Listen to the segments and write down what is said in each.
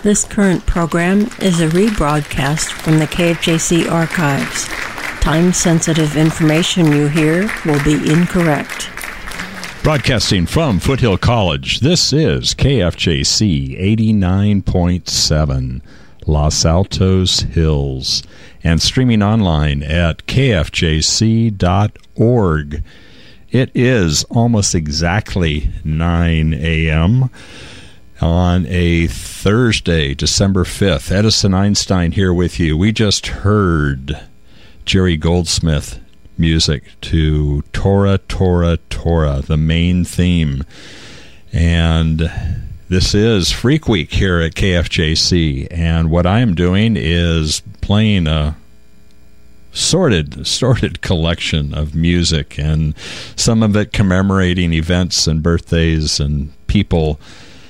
This current program is a rebroadcast from the KFJC archives. Time-sensitive information you hear will be incorrect. Broadcasting from Foothill College, this is KFJC 89.7 Los Altos Hills, and streaming online at kfjc.org. It is almost exactly 9 a.m. on a Thursday, December 5th. Edison Einstein here with you. We just heard Jerry Goldsmith music to Tora, Tora, Tora, the main theme. And this is Freak Week here at KFJC. And what I am doing is playing a sorted collection of music, and some of it commemorating events and birthdays and people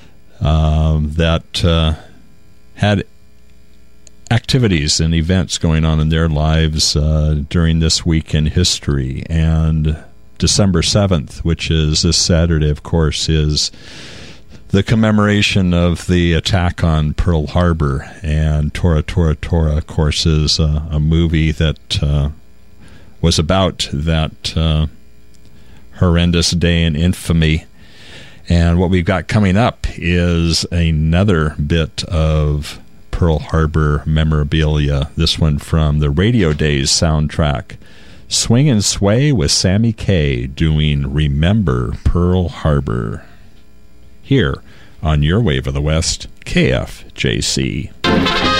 that had activities and events going on in their lives during this week in history. And December 7th, which is this Saturday, of course, is the commemoration of the attack on Pearl Harbor. And Tora, Tora, Tora, of course, is a movie that was about that horrendous day in infamy. And what we've got coming up is another bit of Pearl Harbor memorabilia. This one from the Radio Days soundtrack. Swing and Sway with Sammy Kaye doing Remember Pearl Harbor. Here on Your Wave of the West, KFJC.